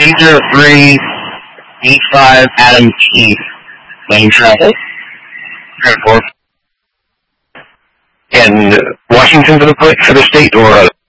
80385 Adam Keith. Lane traffic. In Washington for the state or